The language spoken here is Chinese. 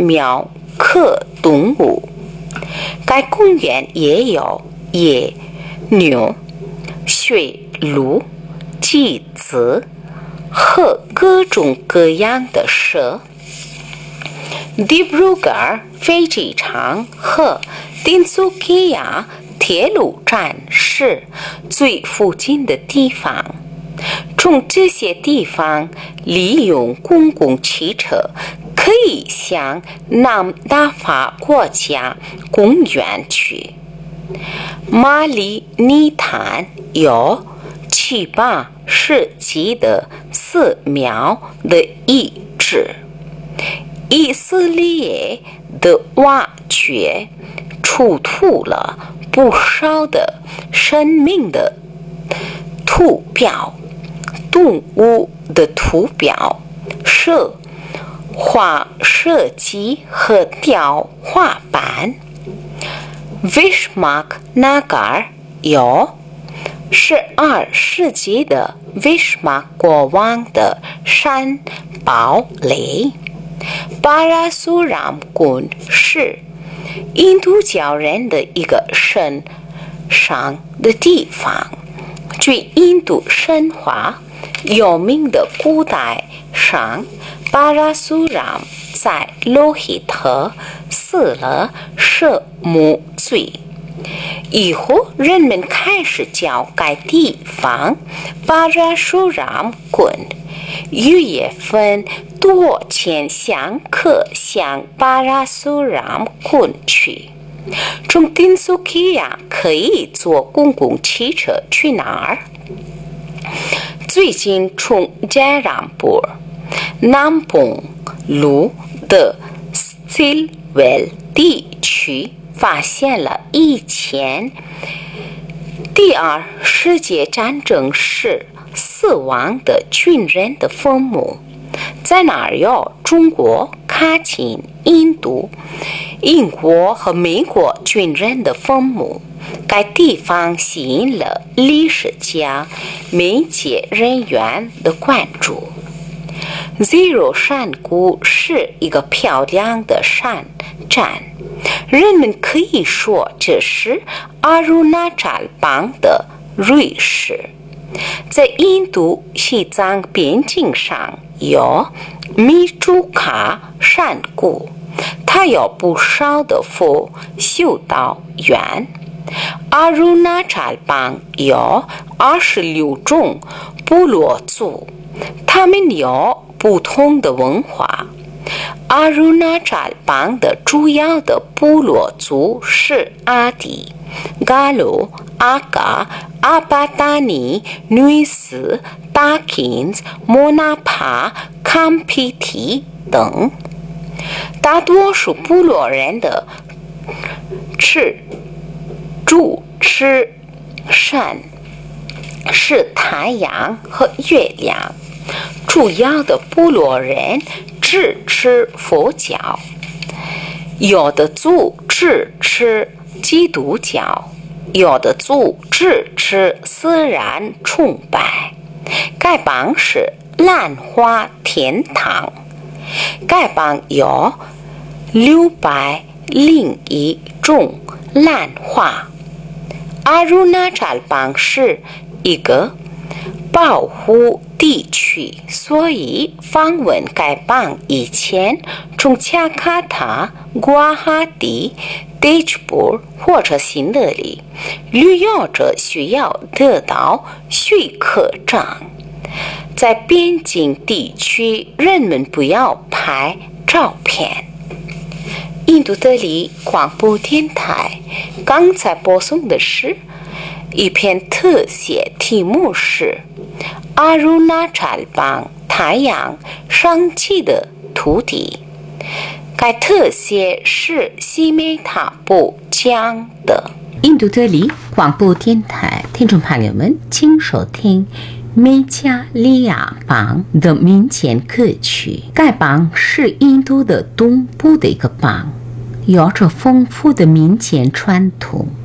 苗科动物。该公园也有野牛、驯鹿、骥子和各种各样的蛇。Dibrugarh 飞机场和丁苏基亚铁路站是最附近的地方。从这些地方利用公共汽车可以向南大法国家公园去。马里尼坦有7-8世纪的寺庙的遗址。以色列的挖掘出土了不少的生命的图表、动物的图表、画设计和雕花板。Vishmak Nagar 有12世纪的 Vishmak 国王的山堡垒。巴拉苏ram宫是印度教人的一个神圣的地方。据印度神话有名的古代神巴拉苏ram在罗希特死了是母罪。以后人们开始叫该地方巴拉苏ram宫。6月份多千香客向巴拉苏ram宫去。从丁苏基亚可以坐公共汽车去哪儿？最近从加朗布南崩路的 Stilwell 地区发现了以前第二世界战争时死亡的军人的坟墓。在那儿有中国、卡钦、印度、英国和美国军人的坟墓。该地方吸引了历史家、媒介人员的关注。Zero 山谷是一个漂亮的山站，人们可以说这是阿鲁纳扎邦的瑞士。在印度西藏边境上有米朱卡山谷，它有不少的佛修道院。阿鲁纳扎邦有26种部落族，他们有不同的文化。阿鲁纳扎邦的主要的部落族是阿迪、嘎鲁、阿嘎、阿巴达尼、女斯、达金斯、莫纳帕、坎皮提等。大多数部落人的主持神是太阳和月亮。主要的部落人支持佛教，有的族支持基督教，有的族支持自然崇拜。该邦是兰花天堂。该邦有601种兰花。阿鲁纳扎邦是一个保护地区，所以访问该邦以前，从加卡塔、古瓦哈蒂、迪吉布或者新德里，旅游者需要得到许可证。在边境地区，人们不要拍照片。印度德里广播电台刚才播送的是一篇特写，题目是阿鲁纳扎邦太阳升起的土地。该特写是西梅塔布讲的。 印度德里广播电台听众朋友们，请收听梅加利亚邦的民间歌曲。该邦是印度的东部的一个邦，有着丰富的民间传统。